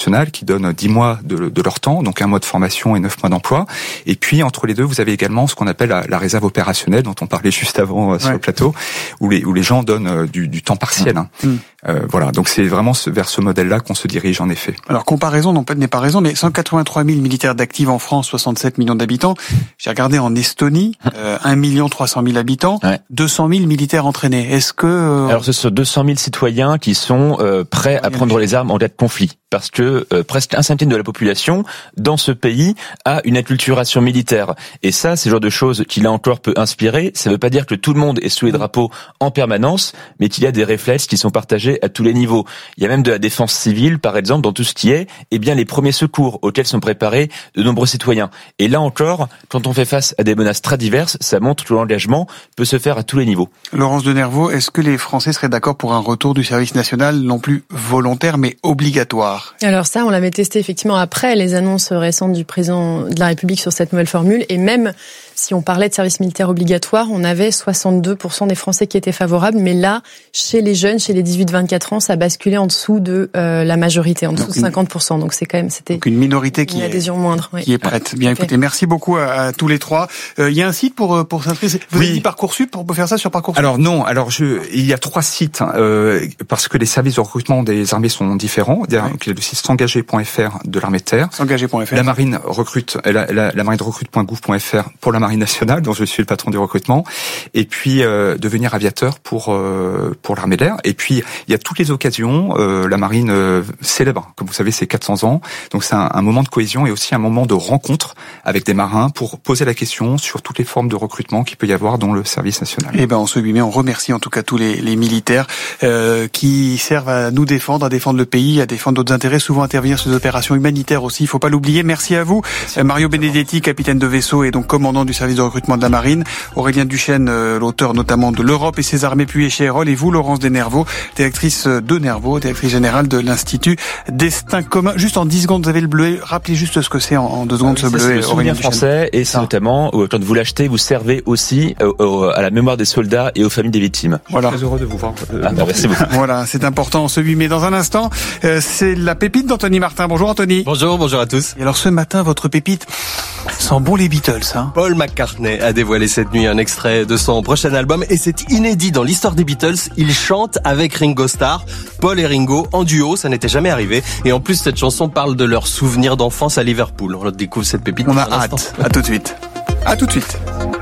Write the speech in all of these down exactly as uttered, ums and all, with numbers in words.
national qui donne dix mois de, de leur temps, donc un mois de formation et neuf mois d'emploi. Et puis entre les deux, vous avez également ce qu'on appelle la, la réserve opérationnelle dont on parlait juste avant euh, sur ouais. le plateau, où les où les gens donnent euh, du, du temps partiel. Hein. Mmh. Euh, voilà, donc c'est vraiment ce, vers ce modèle-là qu'on se dirige en effet. Alors comparaison, non pas n'est pas raison, mais cent quatre-vingt-trois mille militaires d'actifs en France, soixante-sept millions d'habitants. J'ai regardé en Estonie, euh, un million trois cent mille habitants, ouais. deux cent mille militaires entraînés. Est-ce que euh... alors ce sont deux cent mille citoyens qui sont euh, prêts à prendre les armes en cas de conflit, parce que euh, presque un cinquième de la population dans ce pays a une acculturation militaire. Et ça, c'est le genre de choses qui là encore peut inspirer. Ça ne veut pas dire que tout le monde est sous les drapeaux en permanence, mais qu'il y a des réflexes qui sont partagés à tous les niveaux. Il y a même de la défense civile, par exemple, dans tout ce qui est, eh bien, les premiers secours auxquels sont préparés de nombreux citoyens. Et là encore, quand on fait face à des menaces très diverses, ça montre que l'engagement peut se faire à tous les niveaux. Laurence Denervaux, est-ce que les Français seraient d'accord pour un retour du service national non plus volontaire, mais obligatoire? Alors ça, on l'avait testé effectivement après les annonces récentes du président de la République sur cette nouvelle formule. Et même si on parlait de service militaire obligatoire, on avait soixante-deux pour cent des Français qui étaient favorables. Mais là, chez les jeunes, chez les dix-huit vingt-quatre ans, ça a basculé en dessous de euh, la majorité, en dessous donc de cinquante pour cent. Donc c'est quand même, c'était donc une minorité qui une adhésion est, moindre, oui. qui est prête. Bien, écoutez, merci beaucoup à, à tous les trois. Euh, il y a un site pour pour s'inscrire. Vous oui. avez dit Parcoursup pour faire ça sur Parcoursup? Alors non, alors je, il y a trois sites euh, parce que les services de recrutement des armées sont différents. Il y a oui. le site s'engager point f r de l'armée de terre. s'engager point f r. La marine recrute, la, la, la marine recrute point gouv point f r pour la marine nationale, dont je suis le patron du recrutement. Et puis euh, devenir aviateur pour euh, pour l'armée de l'air. Et puis il y a toutes les occasions. Euh, la marine euh, célèbre, comme vous savez, c'est quatre cents ans. Donc c'est un, un moment de cohésion et aussi un moment de rencontre avec des marins pour poser la question sur toutes les formes de recrutement qu'il peut y avoir dans le service national. Eh ben, en ce huit mai, on remercie en tout cas tous les, les militaires euh, qui servent à nous défendre, à défendre le pays, à défendre d'autres intérêts, souvent intervenir sur des opérations humanitaires aussi. Il faut pas l'oublier. Merci à vous, Merci. Mario Benedetti, capitaine de vaisseau et donc commandant du service de recrutement de la marine. Aurélien Duchesne, euh, l'auteur notamment de l'Europe et ses armées, puis Échérol. Et vous, Laurence Denervaux, directrice de Nervaux, directrice générale de l'Institut Destin Commun. Juste en dix secondes, vous avez le bleuet. Rappelez juste ce que c'est en, en deux secondes, ah oui, ce bleuet. C'est le souvenir français et c'est ah. notamment quand vous l'achetez, vous servez aussi euh, euh, à la mémoire des soldats et aux familles des victimes. Voilà. Je suis très heureux de vous voir. Euh, ah, merci beaucoup. Voilà, c'est important ce huit mai. Dans un instant, euh, c'est la pépite d'Anthony Martin. Bonjour Anthony. Bonjour, bonjour à tous. Et alors ce matin, votre pépite sent bon les Beatles, hein. Paul McCartney a dévoilé cette nuit un extrait de son prochain album et c'est inédit dans l'histoire des Beatles. Il chante avec Ringo Starr. Paul et Ringo en duo, ça n'était jamais arrivé. Et en plus, cette chanson parle de leurs souvenirs d'enfance à Liverpool. On découvre cette pépite. On a hâte. À tout de suite. À tout de suite.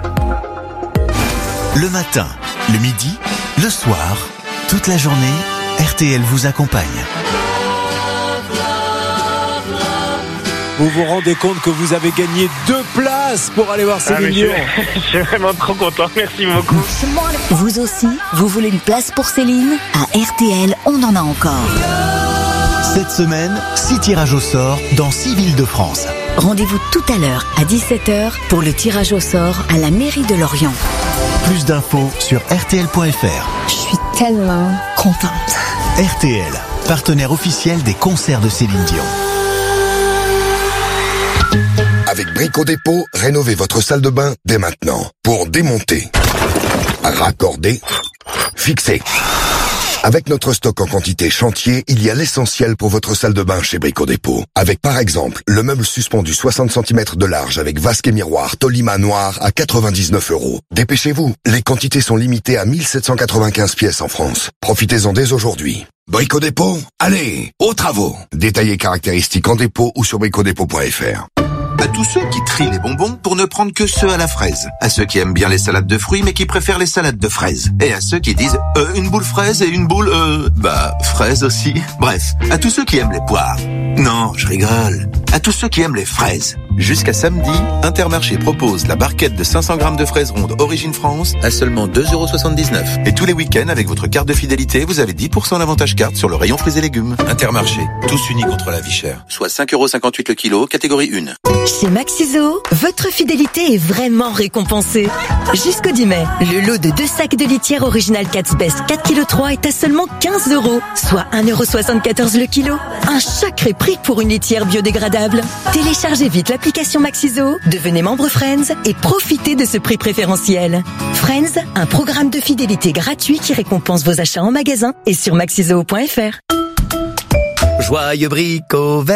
Le matin, le midi, le soir, toute la journée, R T L vous accompagne. Vous vous rendez compte que vous avez gagné deux places pour aller voir Céline Dion. Ah, je, je suis vraiment trop content, merci beaucoup. Vous aussi, vous voulez une place pour Céline? À R T L, on en a encore. Cette semaine, six tirages au sort dans six villes de France. Rendez-vous tout à l'heure à dix-sept heures pour le tirage au sort à la mairie de Lorient. Plus d'infos sur R T L point F R. Je suis tellement contente. R T L, partenaire officiel des concerts de Céline Dion. Avec Brico Dépôt, rénovez votre salle de bain dès maintenant. Pour démonter, raccorder, fixer. Avec notre stock en quantité chantier, il y a l'essentiel pour votre salle de bain chez Brico Dépôt. Avec par exemple, le meuble suspendu soixante centimètres de large avec vasque et miroir Tolima noir à quatre-vingt-dix-neuf euros. Dépêchez-vous, les quantités sont limitées à mille sept cent quatre-vingt-quinze pièces en France. Profitez-en dès aujourd'hui. Brico Dépôt, allez, aux travaux. Détaillés caractéristiques en dépôt ou sur brico dépôt point F R. À tous ceux qui trient les bonbons pour ne prendre que ceux à la fraise. À ceux qui aiment bien les salades de fruits mais qui préfèrent les salades de fraises. Et à ceux qui disent euh, une boule fraise et une boule euh bah fraise aussi. Bref, à tous ceux qui aiment les poires. Non, je rigole. À tous ceux qui aiment les fraises. Jusqu'à samedi, Intermarché propose la barquette de cinq cents grammes de fraises rondes Origine France à seulement deux euros soixante-dix-neuf. Et tous les week-ends, avec votre carte de fidélité, vous avez dix pour cent d'avantage carte sur le rayon fruits et légumes. Intermarché, tous unis contre la vie chère. Soit cinq euros cinquante-huit le kilo, catégorie un. Chez Maxiso, votre fidélité est vraiment récompensée. Jusqu'au dix mai, le lot de deux sacs de litière original Cat's Best quatre virgule trois kilos est à seulement quinze euros, soit un euro soixante-quatorze le kilo. Un sacré prix pour une litière biodégradable. Téléchargez vite l'application Maxiso, devenez membre Friends et profitez de ce prix préférentiel. Friends, un programme de fidélité gratuit qui récompense vos achats en magasin et sur maxiso point F R. Joyeux Brico